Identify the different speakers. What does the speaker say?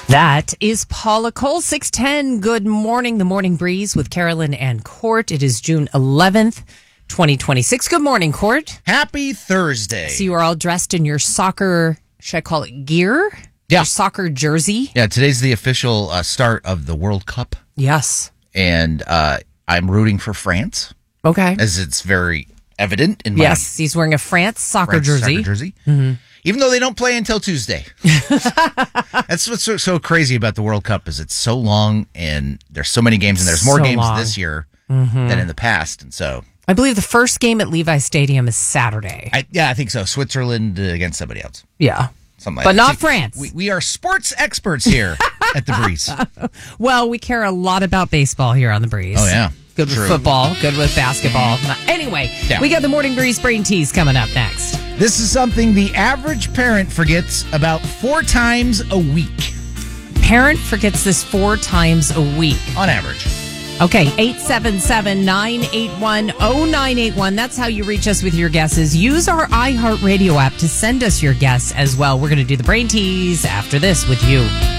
Speaker 1: That is Paula Cole, 610. Good morning, the Morning Breeze with Carolyn and Court. It is June 11th, 2026. Good morning, Court.
Speaker 2: Happy Thursday.
Speaker 1: So you are all dressed in your soccer, should I call it gear?
Speaker 2: Yeah.
Speaker 1: Your soccer jersey?
Speaker 2: Yeah, today's the official start of the World Cup.
Speaker 1: Yes.
Speaker 2: And I'm rooting for France.
Speaker 1: Okay.
Speaker 2: As it's very evident in my
Speaker 1: Yes, he's wearing a France soccer jersey.
Speaker 2: Mm-hmm. Even though they don't play until Tuesday. That's what's so crazy about the World Cup is it's so long and there's so many games and there's more games this year than in the past. And so
Speaker 1: I believe the first game at Levi Stadium is Saturday.
Speaker 2: I think so. Switzerland against somebody else.
Speaker 1: Yeah.
Speaker 2: Something like
Speaker 1: but
Speaker 2: that.
Speaker 1: not France.
Speaker 2: We are sports experts here at the Breeze.
Speaker 1: Well, we care a lot about baseball here on the Breeze.
Speaker 2: Oh, yeah.
Speaker 1: Good with football, good with basketball. Anyway, we got the Morning Breeze Brain Tease coming up next.
Speaker 2: This is something the average parent forgets about 4 times a week.
Speaker 1: Parent forgets this 4 times a week.
Speaker 2: On average.
Speaker 1: Okay, 877-981-0981. That's how you reach us with your guesses. Use our iHeartRadio app to send us your guess as well. We're going to do the Brain Tease after this with you.